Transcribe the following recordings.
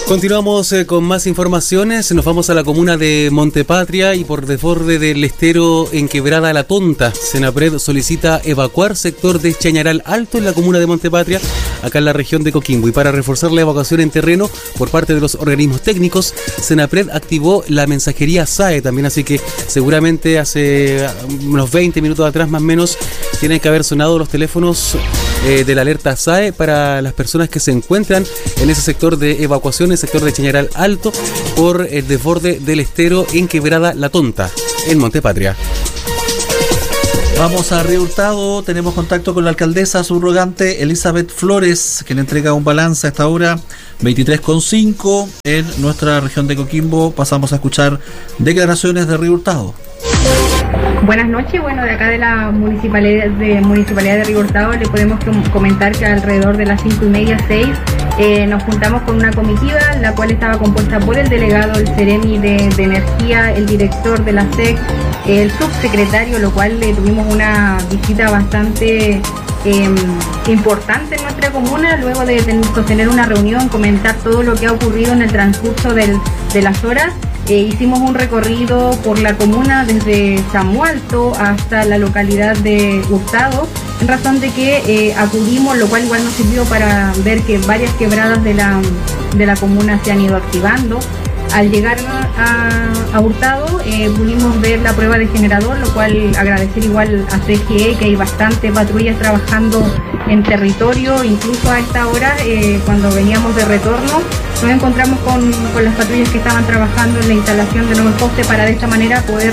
Continuamos con más informaciones. Nos vamos a la comuna de Montepatria y por desborde del estero en Quebrada La Tonta. Senapred solicita evacuar sector de Chañaral Alto en la comuna de Montepatria, acá en la región de Coquimbo. Y para reforzar la evacuación en terreno por parte de los organismos técnicos, Senapred activó la mensajería SAE también, así que seguramente hace unos 20 minutos atrás más o menos tienen que haber sonado los teléfonos de la alerta SAE para las personas que se encuentran en ese sector de evacuación, el sector de Chañaral Alto, por el desborde del estero en Quebrada La Tonta, en Montepatria. Vamos a Río Hurtado, tenemos contacto con la alcaldesa subrogante Elizabeth Flores, que le entrega un balance a esta hora, 23:05 en nuestra región de Coquimbo. Pasamos a escuchar declaraciones de Río Hurtado. Buenas noches, de acá de la Municipalidad de Río Hurtado le podemos comentar que alrededor de las 5:30, 6, nos juntamos con una comitiva, la cual estaba compuesta por el delegado, el Ceremi de Energía, el director de la SEC, el subsecretario, lo cual tuvimos una visita bastante importante en nuestra comuna, luego de sostener una reunión, comentar todo lo que ha ocurrido en el transcurso de las horas. Hicimos un recorrido por la comuna desde Chamualto hasta la localidad de Hurtado, en razón de que acudimos, lo cual igual nos sirvió para ver que varias quebradas de la comuna se han ido activando. Al llegar a Hurtado pudimos ver la prueba de generador, lo cual agradecer igual a CGE, que hay bastante patrullas trabajando en territorio. Incluso a esta hora, cuando veníamos de retorno, nos encontramos con las patrullas que estaban trabajando en la instalación de nuevos postes para de esta manera poder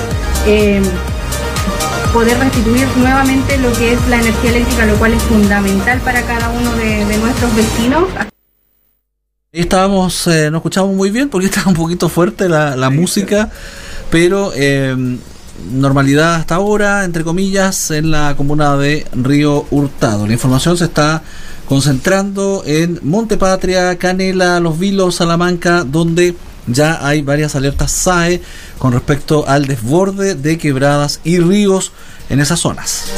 restituir nuevamente lo que es la energía eléctrica, lo cual es fundamental para cada uno de nuestros vecinos. Estábamos, no escuchamos muy bien porque estaba un poquito fuerte la música, pero normalidad hasta ahora, entre comillas, en la comuna de Río Hurtado. La información se está concentrando en Montepatria, Canela, Los Vilos, Salamanca, donde ya hay varias alertas SAE con respecto al desborde de quebradas y ríos en esas zonas.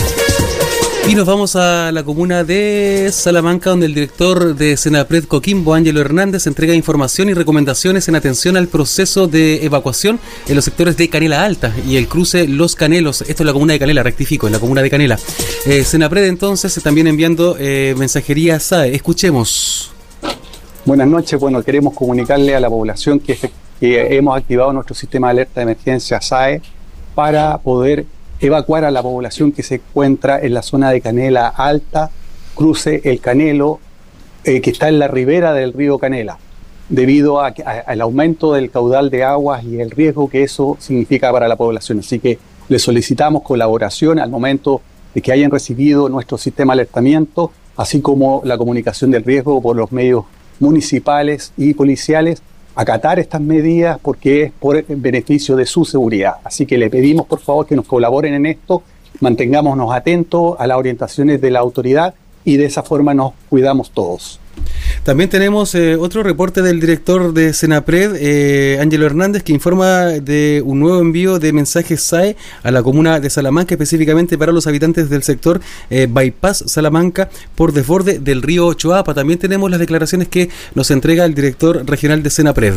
Y nos vamos a la comuna de Salamanca, donde el director de Senapred Coquimbo, Ángelo Hernández, entrega información y recomendaciones en atención al proceso de evacuación en los sectores de Canela Alta y el cruce Los Canelos. Esto es la comuna de Canela, rectifico, en la comuna de Canela. Senapred entonces también enviando mensajería SAE. Escuchemos. Buenas noches. Queremos comunicarle a la población que hemos activado nuestro sistema de alerta de emergencia SAE para poder evacuar a la población que se encuentra en la zona de Canela Alta, cruce El Canelo, que está en la ribera del río Canela, debido al aumento del caudal de aguas y el riesgo que eso significa para la población. Así que le solicitamos colaboración al momento de que hayan recibido nuestro sistema de alertamiento, así como la comunicación del riesgo por los medios municipales y policiales, acatar estas medidas porque es por el beneficio de su seguridad. Así que le pedimos por favor que nos colaboren en esto, mantengámonos atentos a las orientaciones de la autoridad y de esa forma nos cuidamos todos. También tenemos otro reporte del director de Senapred, Ángelo Hernández, que informa de un nuevo envío de mensajes SAE a la comuna de Salamanca, específicamente para los habitantes del sector Bypass Salamanca por desborde del río Choapa. También tenemos las declaraciones que nos entrega el director regional de Senapred.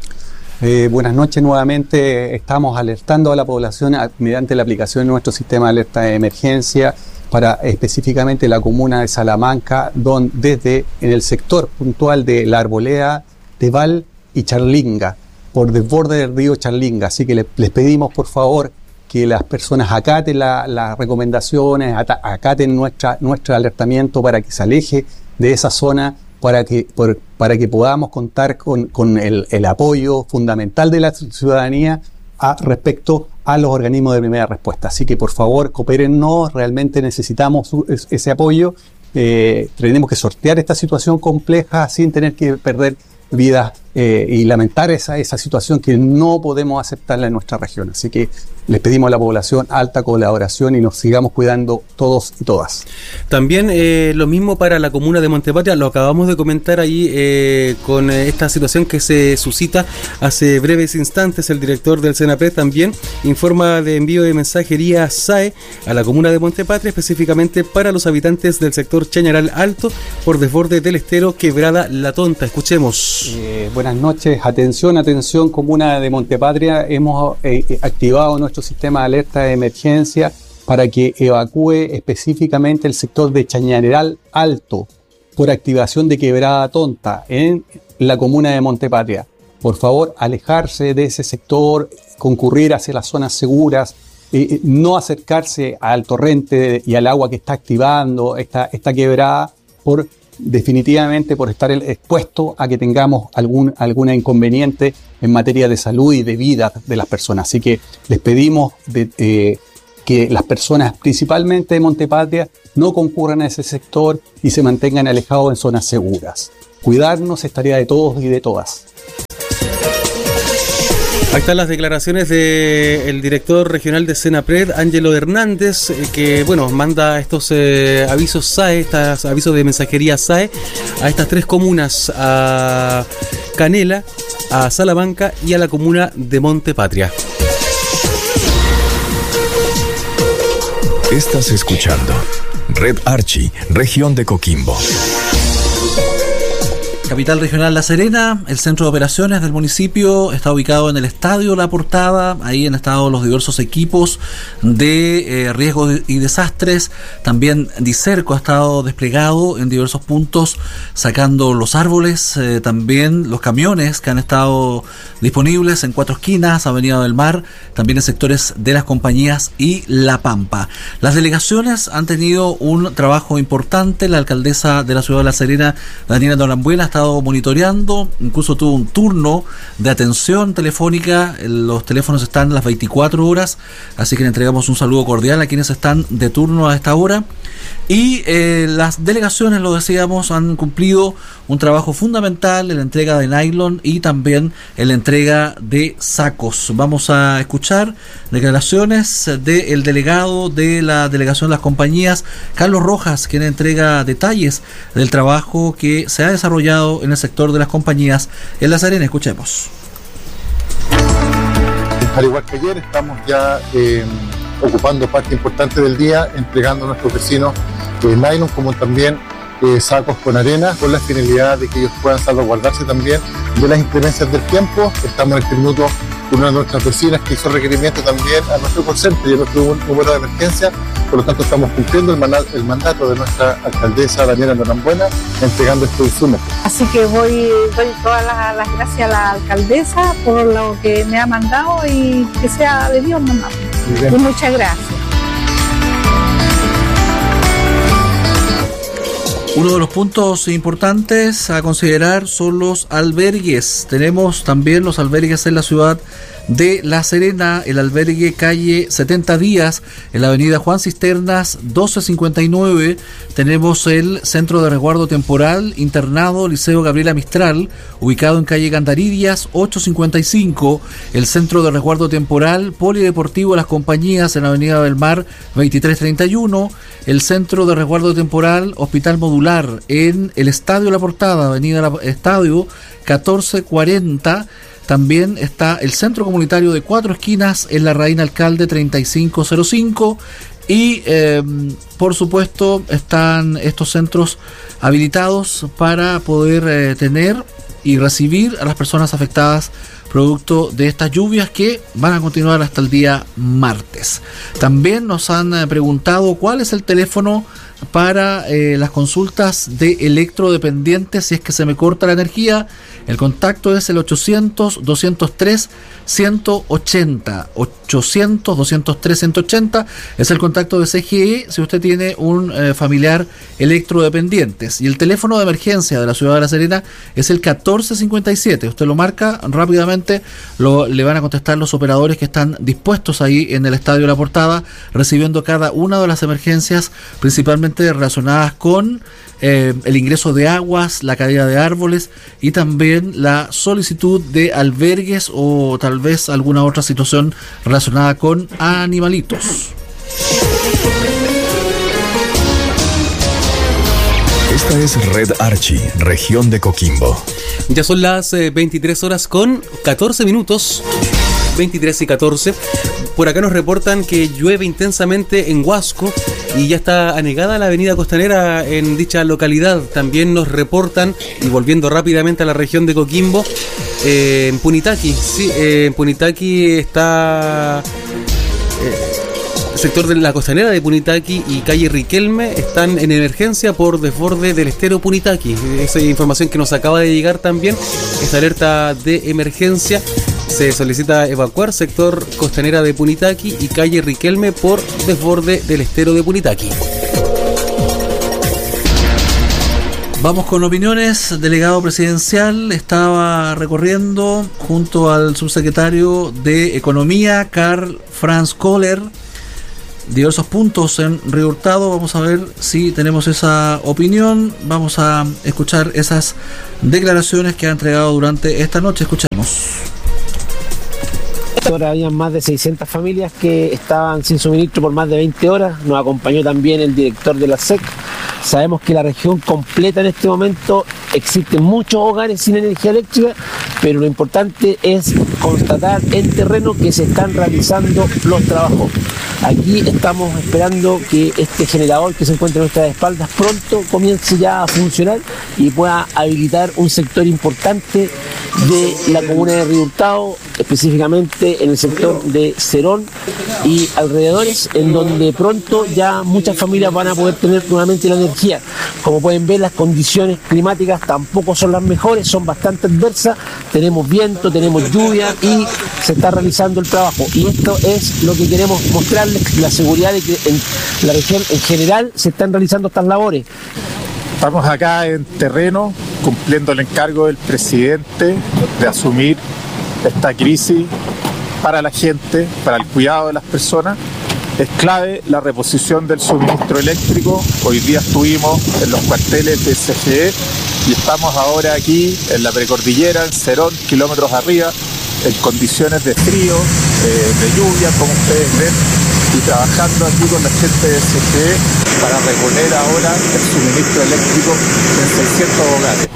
Buenas noches nuevamente. Estamos alertando a la población mediante la aplicación de nuestro sistema de alerta de emergencia para específicamente la comuna de Salamanca, desde en el sector puntual de La Arboleda, Teval y Charlinga, por desborde del río Charlinga. Así que les pedimos por favor que las personas acaten las recomendaciones, acaten nuestro alertamiento para que se aleje de esa zona, para que podamos contar con el apoyo fundamental de la ciudadanía respecto a los organismos de primera respuesta. Así que por favor coopérennos, realmente necesitamos ese apoyo. Tenemos que sortear esta situación compleja sin tener que perder vidas y lamentar esa situación que no podemos aceptarla en nuestra región. Así que les pedimos a la población alta colaboración y nos sigamos cuidando todos y todas. También lo mismo para la comuna de Montepatria, lo acabamos de comentar ahí con esta situación que se suscita hace breves instantes. El director del Senapred también informa de envío de mensajería SAE a la comuna de Montepatria, específicamente para los habitantes del sector Chañaral Alto por desborde del estero Quebrada La Tonta. Escuchemos. Buenas buenas noches. Atención, comuna de Montepatria. Hemos activado nuestro sistema de alerta de emergencia para que evacúe específicamente el sector de Chañaral Alto por activación de Quebrada Tonta en la comuna de Montepatria. Por favor, alejarse de ese sector, concurrir hacia las zonas seguras, no acercarse al torrente y al agua que está activando esta quebrada definitivamente por estar expuesto a que tengamos alguna inconveniente en materia de salud y de vida de las personas. Así que les pedimos que las personas, principalmente de Montepatria, no concurran a ese sector y se mantengan alejados en zonas seguras. Cuidarnos es tarea de todos y de todas. Ahí están las declaraciones del director regional de Senapred, Ángelo Hernández, que manda estos avisos SAE, estos avisos de mensajería SAE a estas 3 comunas, a Canela, a Salamanca y a la comuna de Montepatria. Estás escuchando Red Archi, región de Coquimbo. Capital regional La Serena, el centro de operaciones del municipio está ubicado en el Estadio La Portada. Ahí han estado los diversos equipos de riesgos y desastres. También Dicerco ha estado desplegado en diversos puntos sacando los árboles, también los camiones que han estado disponibles en 4 esquinas, Avenida del Mar, también en sectores de las compañías y La Pampa. Las delegaciones han tenido un trabajo importante. La alcaldesa de la ciudad de La Serena, Daniela Norambuena, ha estado monitoreando, incluso tuvo un turno de atención telefónica. Los teléfonos están las 24 horas, así que le entregamos un saludo cordial a quienes están de turno a esta hora. Y las delegaciones, lo decíamos, han cumplido un trabajo fundamental en la entrega de nylon y también en la entrega de sacos. Vamos a escuchar declaraciones del delegado de la delegación de las compañías, Carlos Rojas, quien entrega detalles del trabajo que se ha desarrollado en el sector de las compañías en La Serena. Escuchemos. Al igual que ayer, estamos ya ocupando parte importante del día, entregando a nuestros vecinos nylon, como también sacos con arena, con la finalidad de que ellos puedan salvaguardarse también de las inclemencias del tiempo. Estamos en este minuto con una de nuestras vecinas que hizo requerimiento también a nuestro call center y a nuestro número de emergencia. Por lo tanto, estamos cumpliendo el mandato de nuestra alcaldesa Daniela Norambuena, entregando estos insumos. Así que doy todas las gracias a la alcaldesa por lo que me ha mandado y que sea de Dios nomás. Y muchas gracias. Uno de los puntos importantes a considerar son los albergues. Tenemos también los albergues en la ciudad de La Serena, el albergue calle 70 Días, en la avenida Juan Cisternas 1259. Tenemos el centro de resguardo temporal internado Liceo Gabriela Mistral, ubicado en calle Gandarillas 855. El centro de resguardo temporal polideportivo Las Compañías en la avenida del Mar 2331. El centro de resguardo temporal Hospital Modular en el Estadio La Portada, avenida Estadio 1440. También está el centro comunitario de 4 esquinas en la Reina Alcalde 3505 y por supuesto están estos centros habilitados para poder tener y recibir a las personas afectadas producto de estas lluvias que van a continuar hasta el día martes. También nos han preguntado cuál es el teléfono para las consultas de electrodependientes si es que se me corta la energía. El contacto es el 800-203-180. 800-203-180 es el contacto de CGE si usted tiene un familiar electrodependientes. Y el teléfono de emergencia de la ciudad de La Serena es el 1457. Usted lo marca rápidamente, le van a contestar los operadores que están dispuestos ahí en el Estadio La Portada, recibiendo cada una de las emergencias, principalmente relacionadas con el ingreso de aguas, la caída de árboles y también la solicitud de albergues o tal vez alguna otra situación relacionada con animalitos. Esta es Red Archi, región de Coquimbo. Ya son las 23 horas con 14 minutos. 23 y 14. Por acá nos reportan que llueve intensamente en Huasco y ya está anegada la avenida costanera en dicha localidad. También nos reportan, y volviendo rápidamente a la región de Coquimbo, En Punitaqui, sí, en Punitaqui está el sector de la costanera de Punitaqui y calle Riquelme están en emergencia por desborde del estero Punitaqui. Esa información que nos acaba de llegar también, esta alerta de emergencia. Se solicita evacuar sector costanera de Punitaqui y calle Riquelme por desborde del estero de Punitaqui. Vamos con opiniones. Delegado presidencial estaba recorriendo junto al subsecretario de Economía, Karl Franz Kohler, diversos puntos en Río Hurtado. Vamos a ver si tenemos esa opinión. Vamos a escuchar esas declaraciones que ha entregado durante esta noche. Escuchemos. Ahora habían más de 600 familias que estaban sin suministro por más de 20 horas. Nos acompañó también el director de la SEC. Sabemos que la región completa en este momento existen muchos hogares sin energía eléctrica, pero lo importante es constatar en terreno que se están realizando los trabajos. Aquí estamos esperando que este generador que se encuentra en nuestras espaldas pronto comience ya a funcionar y pueda habilitar un sector importante de la comuna de Río Hurtado, específicamente en el sector de Cerón y alrededores, en donde pronto ya muchas familias van a poder tener nuevamente la energía. Como pueden ver, las condiciones climáticas tampoco son las mejores, son bastante adversas, tenemos viento, tenemos lluvia y se está realizando el trabajo. Y esto es lo que queremos mostrarles, la seguridad de que en la región en general se están realizando estas labores. Estamos acá en terreno cumpliendo el encargo del presidente de asumir esta crisis para la gente, para el cuidado de las personas. Es clave la reposición del suministro eléctrico. Hoy día estuvimos en los cuarteles de CGE y estamos ahora aquí en la precordillera, en Cerón, kilómetros arriba, en condiciones de frío, de lluvia, como ustedes ven, y trabajando aquí con la gente de CGE para reponer ahora el suministro eléctrico en 600 hogares.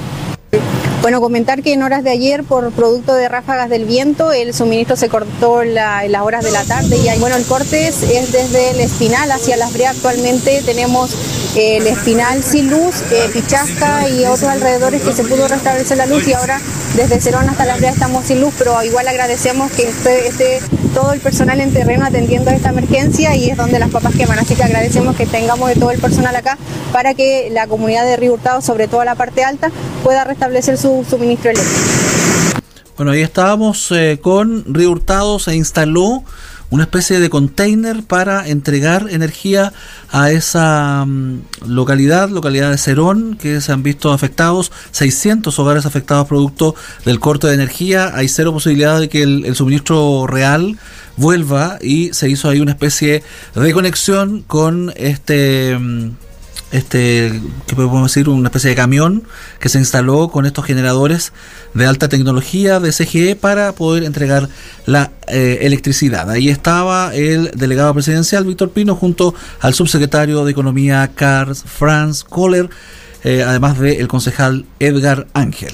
Bueno, comentar que en horas de ayer, por producto de ráfagas del viento, el suministro se cortó en las horas de la tarde y bueno, el corte es desde el Espinal hacia Las Breas. Actualmente tenemos el Espinal sin luz, Pichasca y otros alrededores que se pudo restablecer la luz, y ahora desde Cerón hasta Las Breas estamos sin luz, pero igual agradecemos que esté todo el personal en terreno atendiendo a esta emergencia, y es donde las papas queman, así que agradecemos que tengamos de todo el personal acá para que la comunidad de Río Hurtado, sobre todo la parte alta, pueda restablecer su suministro eléctrico. Bueno, ahí estábamos con Río Hurtado. Se instaló una especie de container para entregar energía a esa localidad de Cerón, que se han visto afectados, 600 hogares afectados producto del corte de energía. Hay cero posibilidad de que el suministro real vuelva, y se hizo ahí una especie de conexión con ¿qué podemos decir? Una especie de camión que se instaló con estos generadores de alta tecnología de CGE para poder entregar la electricidad. Ahí estaba el delegado presidencial Víctor Pino junto al subsecretario de Economía Karl Franz Kohler, además del concejal Edgar Ángel.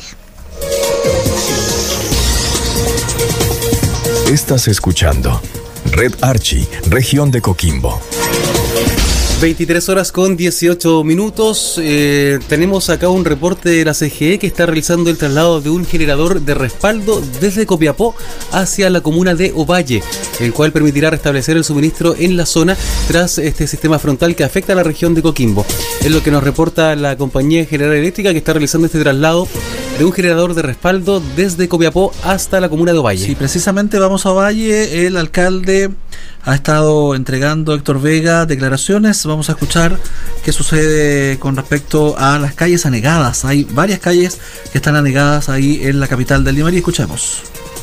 Estás escuchando Red Archi, región de Coquimbo. 23 horas con 18 minutos. Tenemos acá un reporte de la CGE que está realizando el traslado de un generador de respaldo desde Copiapó hacia la comuna de Ovalle, el cual permitirá restablecer el suministro en la zona tras este sistema frontal que afecta a la región de Coquimbo. Es lo que nos reporta la compañía general eléctrica, que está realizando este traslado de un generador de respaldo desde Copiapó hasta la comuna de Ovalle. Sí, precisamente vamos a Ovalle. El alcalde ha estado entregando, Héctor Vega, declaraciones. Vamos a escuchar qué sucede con respecto a las calles anegadas. Hay varias calles que están anegadas ahí en la capital del Limarí. Escuchemos.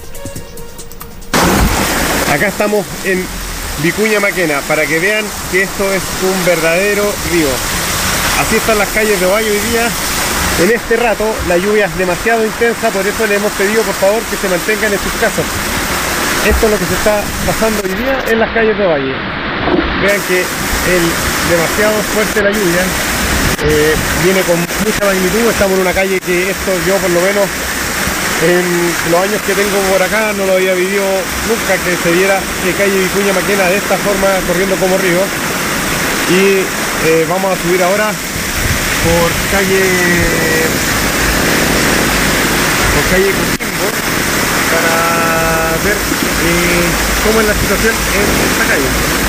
Acá estamos en Vicuña Maquena para que vean que esto es un verdadero río. Así están las calles de Ovalle hoy día. En este rato la lluvia es demasiado intensa, por eso le hemos pedido por favor que se mantengan en sus casas. Esto es lo que se está pasando hoy día en las calles de Ovalle. Vean que demasiado fuerte la lluvia, viene con mucha magnitud. Estamos en una calle que esto yo por lo menos en los años que tengo por acá no lo había vivido nunca, que se viera calle Vicuña Maquena de esta forma corriendo como río. Y vamos a subir ahora por calle Coquimbo. conocer cómo es la situación en esta calle.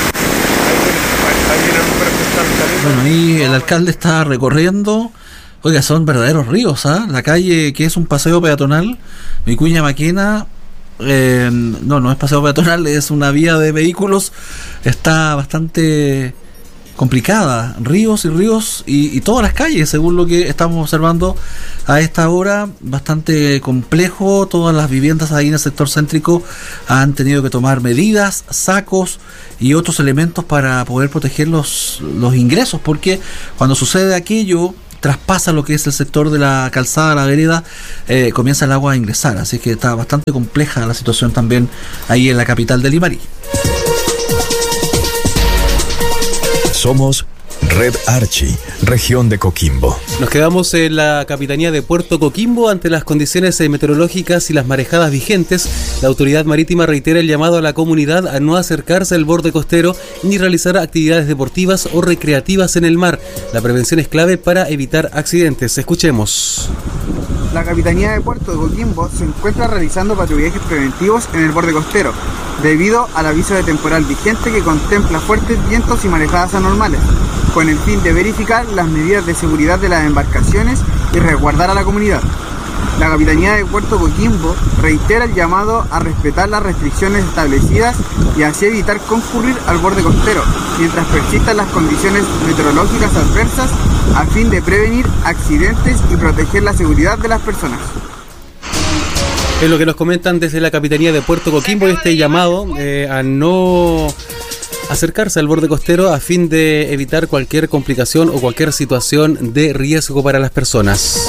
Bueno, ahí el alcalde está recorriendo. Oiga, son verdaderos ríos, ¿ah? La calle que es un paseo peatonal, Vicuña Maquena, no es paseo peatonal, es una vía de vehículos, está bastante complicada, ríos y ríos y todas las calles, según lo que estamos observando a esta hora, bastante complejo. Todas las viviendas ahí en el sector céntrico han tenido que tomar medidas, sacos y otros elementos para poder proteger los ingresos, porque cuando sucede aquello, traspasa lo que es el sector de la calzada, la vereda, comienza el agua a ingresar, así que está bastante compleja la situación también ahí en la capital de Limarí. Somos Red Archi, región de Coquimbo. Nos quedamos en la capitanía de Puerto Coquimbo. Ante las condiciones meteorológicas y las marejadas vigentes, la autoridad marítima reitera el llamado a la comunidad a no acercarse al borde costero ni realizar actividades deportivas o recreativas en el mar. La prevención es clave para evitar accidentes. Escuchemos. La Capitanía de Puerto de Coquimbo se encuentra realizando patrullajes preventivos en el borde costero, debido al aviso de temporal vigente que contempla fuertes vientos y marejadas anormales, con el fin de verificar las medidas de seguridad de las embarcaciones y resguardar a la comunidad. La Capitanía de Puerto Coquimbo reitera el llamado a respetar las restricciones establecidas y así evitar concurrir al borde costero, mientras persistan las condiciones meteorológicas adversas, a fin de prevenir accidentes y proteger la seguridad de las personas. Es lo que nos comentan desde la Capitanía de Puerto Coquimbo, este llamado a no acercarse al borde costero a fin de evitar cualquier complicación o cualquier situación de riesgo para las personas.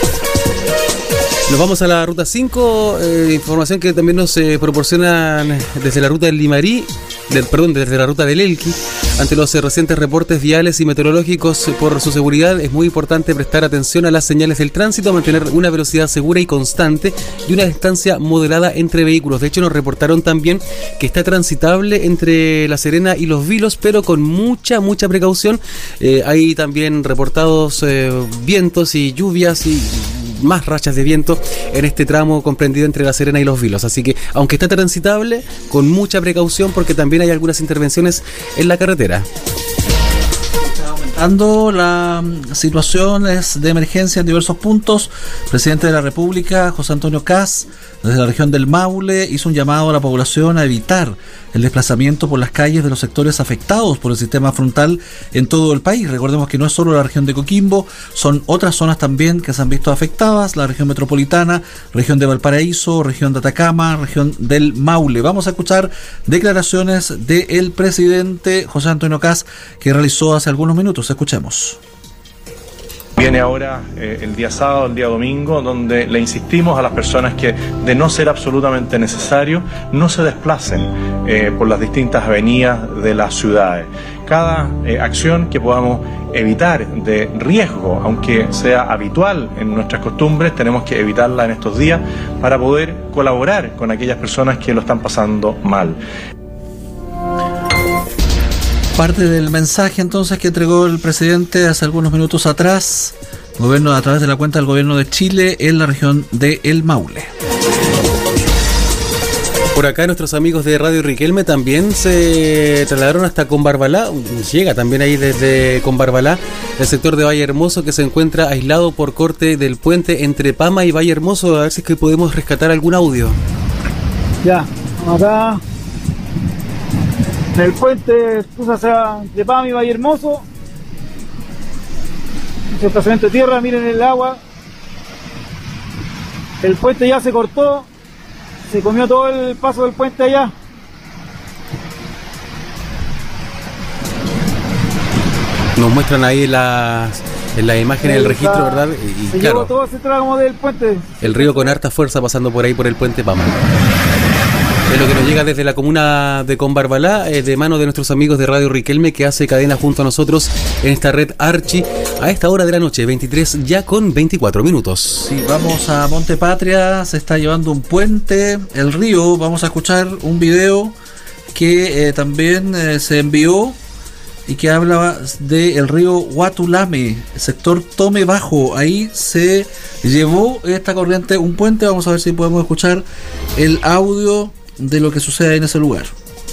Nos vamos a la ruta 5, información que también nos proporcionan desde la ruta del Limarí, desde la ruta del Elqui. Ante los recientes reportes viales y meteorológicos por su seguridad, es muy importante prestar atención a las señales del tránsito, mantener una velocidad segura y constante y una distancia moderada entre vehículos. De hecho, nos reportaron también que está transitable entre La Serena y Los Vilos, pero con mucha precaución. Hay también reportados vientos y lluvias y más rachas de viento en este tramo comprendido entre La Serena y Los Vilos, así que aunque está transitable, con mucha precaución porque también hay algunas intervenciones en la carretera. Aumentando las situaciones de emergencia en diversos puntos, el presidente de la República, José Antonio Kast, desde la región del Maule, hizo un llamado a la población a evitar el desplazamiento por las calles de los sectores afectados por el sistema frontal en todo el país. Recordemos que no es solo la región de Coquimbo, son otras zonas también que se han visto afectadas, la región metropolitana, región de Valparaíso, región de Atacama, región del Maule. Vamos a escuchar declaraciones del presidente José Antonio Kast que realizó hace algunos minutos. Escuchemos. Viene ahora el día sábado, el día domingo, donde le insistimos a las personas que, de no ser absolutamente necesario, no se desplacen por las distintas avenidas de las ciudades. Cada acción que podamos evitar de riesgo, aunque sea habitual en nuestras costumbres, tenemos que evitarla en estos días para poder colaborar con aquellas personas que lo están pasando mal. Parte del mensaje entonces que entregó el presidente hace algunos minutos atrás, gobierno a través de la cuenta del gobierno de Chile en la región de El Maule. Por acá nuestros amigos de Radio Riquelme también se trasladaron hasta Combarbalá, llega también ahí desde Combarbalá, el sector de Valle Hermoso que se encuentra aislado por corte del puente entre Pama y Valle Hermoso, a ver si es que podemos rescatar algún audio. Ya, acá en el puente de Pama y Valle Hermoso, desplazamiento de tierra, miren el agua, el puente ya se cortó, se comió todo el paso del puente allá. Nos muestran ahí en las imágenes el registro, ¿verdad? Y se claro, llevó todo ese tramo del puente. El río con harta fuerza pasando por ahí por el puente Pama. Es lo que nos llega desde la comuna de Combarbalá, de mano de nuestros amigos de Radio Riquelme, que hace cadena junto a nosotros en esta red Archi a esta hora de la noche, 23 ya con 24 minutos. Sí, vamos a Monte Patria, se está llevando un puente, el río, vamos a escuchar un video que también se envió y que hablaba del río Huatulame, sector Tome Bajo. Ahí se llevó esta corriente un puente, vamos a ver si podemos escuchar el audio de lo que sucede en ese lugar.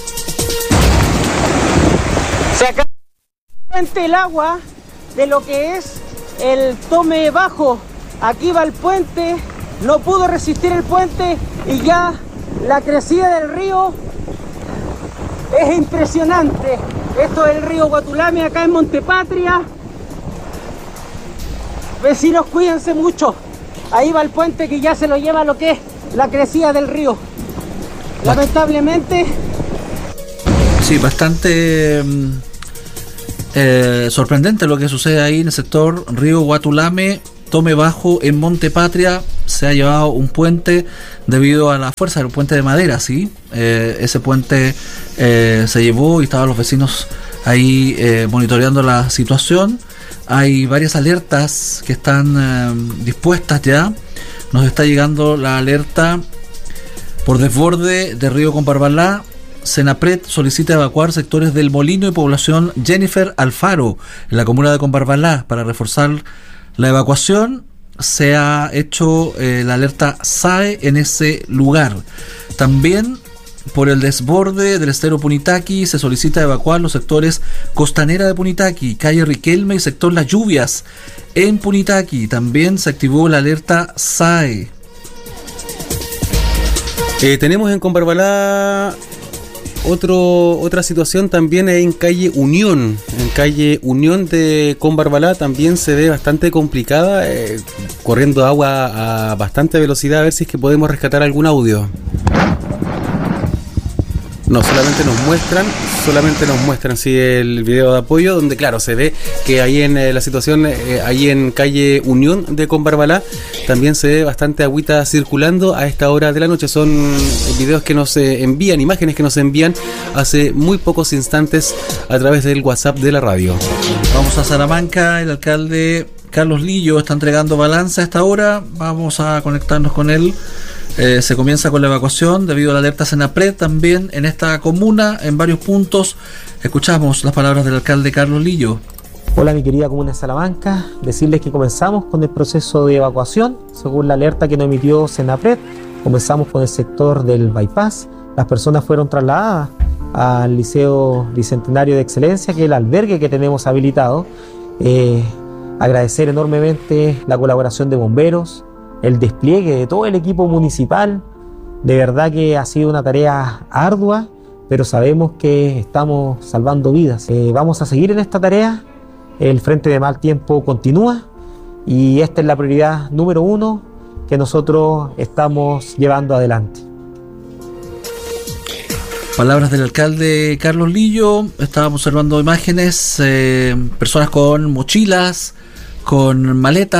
Se acaba el agua de lo que es el Tome Bajo. Aquí va el puente, no pudo resistir el puente y ya la crecida del río es impresionante. Esto es el río Guatulame acá en Montepatria. Vecinos, cuídense mucho. Ahí va el puente que ya se lo lleva lo que es la crecida del río. Lamentablemente. Sí, bastante sorprendente lo que sucede ahí en el sector río Guatulame, Tome Bajo, en Montepatria. Se ha llevado un puente debido a la fuerza del puente de madera, ¿sí? Ese puente se llevó y estaban los vecinos ahí monitoreando la situación. Hay varias alertas que están dispuestas ya. Nos está llegando la alerta por desborde de río Combarbalá. Senapred solicita evacuar sectores del Molino y población Jennifer Alfaro en la comuna de Combarbalá. Para reforzar la evacuación se ha hecho la alerta SAE en ese lugar. También por el desborde del estero Punitaqui se solicita evacuar los sectores Costanera de Punitaqui, calle Riquelme y sector Las Lluvias en Punitaqui. También se activó la alerta SAE. Tenemos en Combarbalá otra situación también en calle Unión. En calle Unión de Combarbalá también se ve bastante complicada, corriendo agua a bastante velocidad. A ver si es que podemos rescatar algún audio. No, solamente nos muestran sí, el video de apoyo, donde claro, se ve que ahí en la situación, ahí en calle Unión de Combarbalá, también se ve bastante agüita circulando a esta hora de la noche. Son videos que nos envían, imágenes que nos envían hace muy pocos instantes a través del WhatsApp de la radio. Vamos a Salamanca, el alcalde Carlos Lillo está entregando balance a esta hora, vamos a conectarnos con él. Se comienza con la evacuación debido a la alerta Senapred también en esta comuna, en varios puntos. Escuchamos las palabras del alcalde Carlos Lillo. Hola mi querida comuna de Salamanca, decirles que comenzamos con el proceso de evacuación según la alerta que nos emitió Senapred. Comenzamos con el sector del bypass. Las personas fueron trasladadas al Liceo Bicentenario de Excelencia, que es el albergue que tenemos habilitado. Agradecer enormemente la colaboración de bomberos, el despliegue de todo el equipo municipal. De verdad que ha sido una tarea ardua, pero sabemos que estamos salvando vidas. Vamos a seguir en esta tarea. El frente de mal tiempo continúa y esta es la prioridad número 1 que nosotros estamos llevando adelante. Palabras del alcalde Carlos Lillo. Estábamos observando imágenes, personas con mochilas, con maletas.